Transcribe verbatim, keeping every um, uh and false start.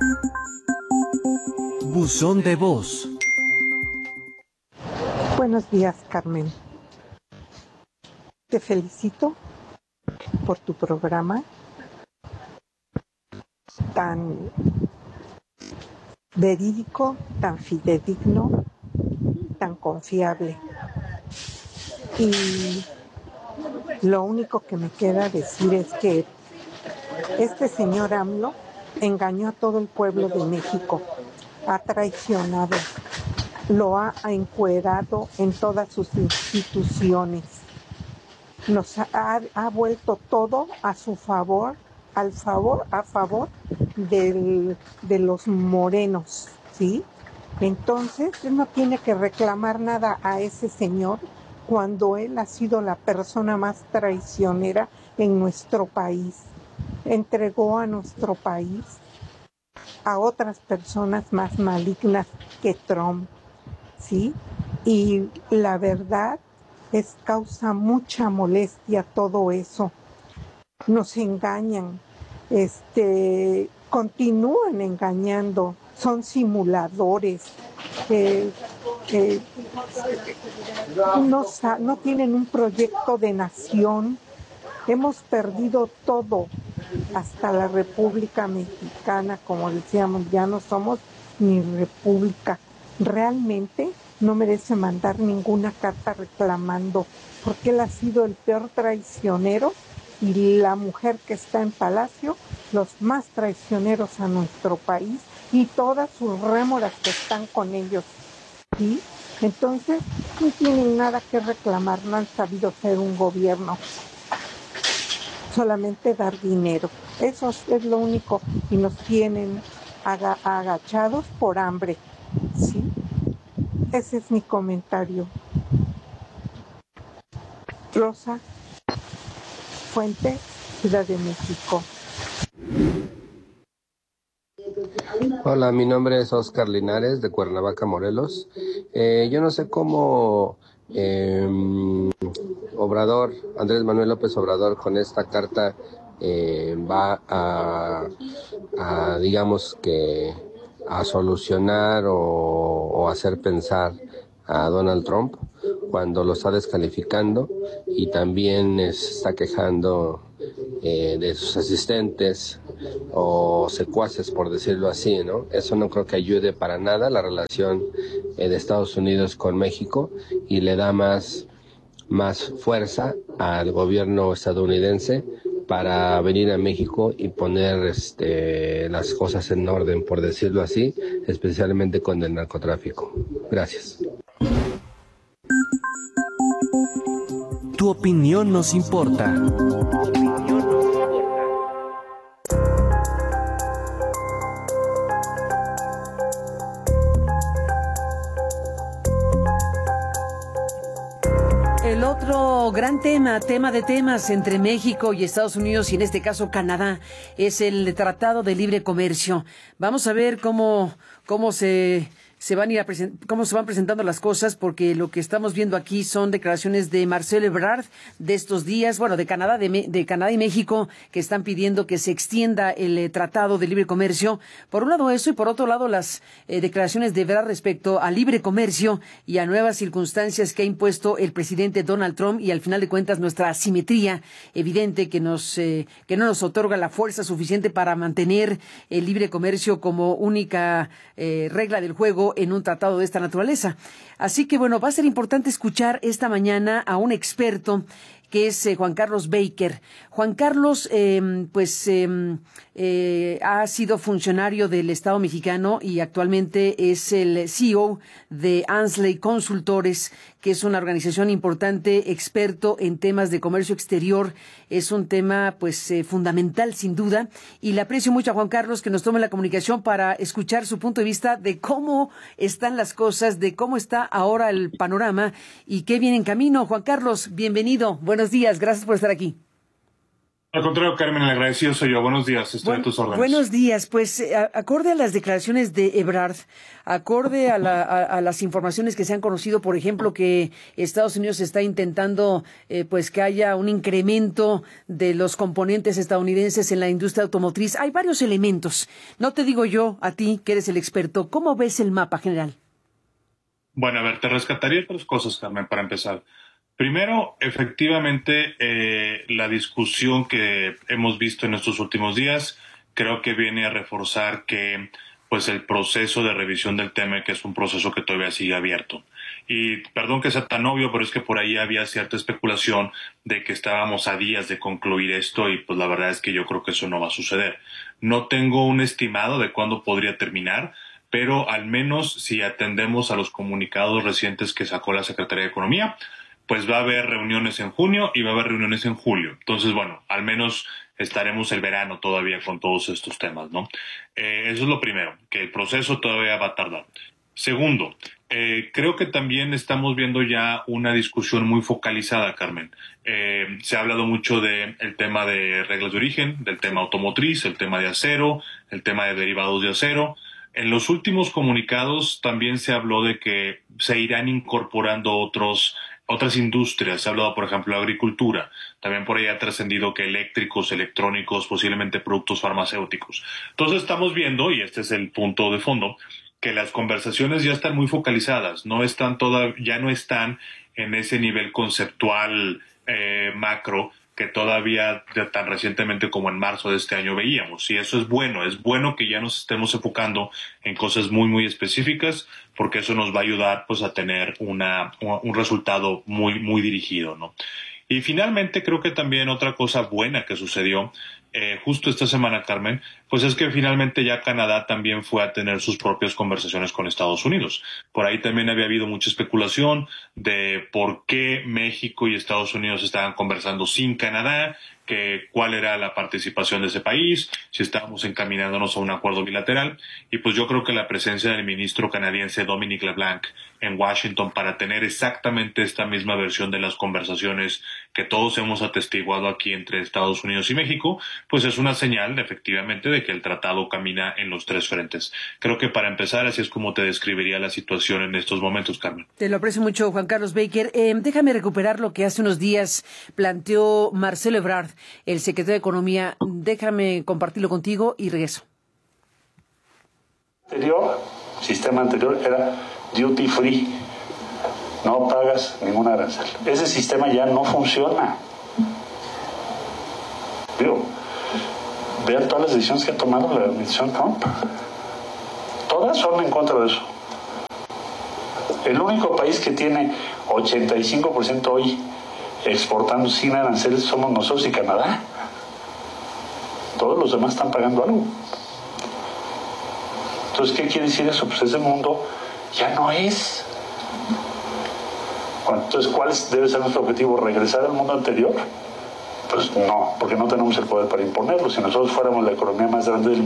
Buzón de voz. Buenos días, Carmen. Te felicito por tu programa tan verídico, tan fidedigno, tan confiable. Y lo único que me queda decir es que este señor AMLO engañó a todo el pueblo de México, ha traicionado, lo ha encuerado en todas sus instituciones, nos ha, ha vuelto todo a su favor, al favor, a favor del, de los morenos, ¿sí? Entonces, él no tiene que reclamar nada a ese señor cuando él ha sido la persona más traicionera en nuestro país. Entregó a nuestro país a otras personas más malignas que Trump, ¿sí? Y la verdad es causa mucha molestia todo eso. Nos engañan, este, continúan engañando, son simuladores, eh, eh, no, no tienen un proyecto de nación. Hemos perdido todo, hasta la República Mexicana, como decíamos, ya no somos ni república. Realmente no merece mandar ninguna carta reclamando, porque él ha sido el peor traicionero y la mujer que está en Palacio, los más traicioneros a nuestro país y todas sus rémoras que están con ellos, ¿sí? Entonces, no tienen nada que reclamar, no han sabido ser un gobierno, solamente dar dinero. Eso es lo único, y nos tienen aga- agachados por hambre, ¿sí? Ese es mi comentario. Rosa Fuente, Ciudad de México. Hola, mi nombre es Oscar Linares, de Cuernavaca, Morelos. Eh, yo no sé cómo eh, Obrador, Andrés Manuel López Obrador, con esta carta eh, va a, a, digamos que, a solucionar o, o hacer pensar a Donald Trump cuando lo está descalificando, y también se está quejando eh, de sus asistentes o secuaces, por decirlo así, ¿no? Eso no creo que ayude para nada la relación eh, de Estados Unidos con México, y le da más, más fuerza al gobierno estadounidense para venir a México y poner este, las cosas en orden, por decirlo así, especialmente con el narcotráfico. Gracias. Tu opinión nos importa. El otro gran tema, tema de temas entre México y Estados Unidos, y en este caso Canadá, es el Tratado de Libre Comercio. Vamos a ver cómo, cómo se... se van a ir a present- cómo se van presentando las cosas, porque lo que estamos viendo aquí son declaraciones de Marcelo Ebrard de estos días, bueno, de Canadá, de, Me- de Canadá y México, que están pidiendo que se extienda el eh, Tratado de Libre Comercio. Por un lado eso, y por otro lado las eh, declaraciones de Ebrard respecto al libre comercio y a nuevas circunstancias que ha impuesto el presidente Donald Trump, y al final de cuentas nuestra asimetría evidente que nos eh, que no nos otorga la fuerza suficiente para mantener el libre comercio como única eh, regla del juego en un tratado de esta naturaleza. Así que bueno, va a ser importante escuchar esta mañana a un experto que es eh, Juan Carlos Baker. Juan Carlos, eh, pues, eh, eh, ha sido funcionario del Estado mexicano y actualmente es el C E O de Ansley Consultores, que es una organización importante, experto en temas de comercio exterior. Es un tema, pues, eh, fundamental, sin duda, y le aprecio mucho a Juan Carlos que nos tome la comunicación para escuchar su punto de vista de cómo están las cosas, de cómo está ahora el panorama y qué viene en camino. Juan Carlos, bienvenido. Buenos días, gracias por estar aquí. Al contrario, Carmen, el agradecido soy yo. Buenos días, estoy Buen, a tus órdenes. Buenos días. Pues a, acorde a las declaraciones de Ebrard, acorde a, la, a, a las informaciones que se han conocido, por ejemplo, que Estados Unidos está intentando eh, pues que haya un incremento de los componentes estadounidenses en la industria automotriz, hay varios elementos. No te digo yo, a ti, que eres el experto, ¿cómo ves el mapa general? Bueno, a ver, te rescataría tres cosas, Carmen, para empezar. Primero, efectivamente, eh, la discusión que hemos visto en estos últimos días creo que viene a reforzar que pues el proceso de revisión del tema, que es un proceso que todavía sigue abierto. Y perdón que sea tan obvio, pero es que por ahí había cierta especulación de que estábamos a días de concluir esto y pues la verdad es que yo creo que eso no va a suceder. No tengo un estimado de cuándo podría terminar, pero al menos si atendemos a los comunicados recientes que sacó la Secretaría de Economía, pues va a haber reuniones en junio y va a haber reuniones en julio. Entonces, bueno, al menos estaremos el verano todavía con todos estos temas, ¿no? Eh, eso es lo primero, que el proceso todavía va a tardar. Segundo, eh, creo que también estamos viendo ya una discusión muy focalizada, Carmen. Eh, se ha hablado mucho del tema de reglas de origen, del tema automotriz, el tema de acero, el tema de derivados de acero. En los últimos comunicados también se habló de que se irán incorporando otros otras industrias. Se ha hablado, por ejemplo, de agricultura. También por ahí ha trascendido que eléctricos, electrónicos, posiblemente productos farmacéuticos. Entonces estamos viendo, y este es el punto de fondo, que las conversaciones ya están muy focalizadas. No están toda, ya no están en ese nivel conceptual eh, macro que todavía tan recientemente como en marzo de este año veíamos. Y eso es bueno, es bueno que ya nos estemos enfocando en cosas muy, muy específicas, porque eso nos va a ayudar pues a tener una, un resultado muy, muy dirigido, ¿no? Y finalmente creo que también otra cosa buena que sucedió eh, justo esta semana, Carmen, pues es que finalmente ya Canadá también fue a tener sus propias conversaciones con Estados Unidos. Por ahí también había habido mucha especulación de por qué México y Estados Unidos estaban conversando sin Canadá, que cuál era la participación de ese país, si estábamos encaminándonos a un acuerdo bilateral. Y pues yo creo que la presencia del ministro canadiense Dominic LeBlanc en Washington para tener exactamente esta misma versión de las conversaciones que todos hemos atestiguado aquí entre Estados Unidos y México, pues es una señal, efectivamente, de que el tratado camina en los tres frentes. Creo que para empezar, así es como te describiría la situación en estos momentos, Carmen. Te lo aprecio mucho, Juan Carlos Baker. Eh, déjame recuperar lo que hace unos días planteó Marcelo Ebrard, el secretario de Economía. Déjame compartirlo contigo y regreso. El anterior, sistema anterior era duty free. No pagas ningún arancel. Ese sistema ya no funciona. Digo, vean todas las decisiones que ha tomado la administración Trump. Todas son en contra de eso. El único país que tiene ochenta y cinco por ciento hoy exportando sin aranceles somos nosotros y Canadá. Todos los demás están pagando algo. Entonces, ¿qué quiere decir eso? Pues ese mundo ya no es. Bueno, entonces, ¿cuál debe ser nuestro objetivo? ¿Regresar al mundo anterior? Pues no, porque no tenemos el poder para imponerlo. Si nosotros fuéramos la economía más grande del mundo,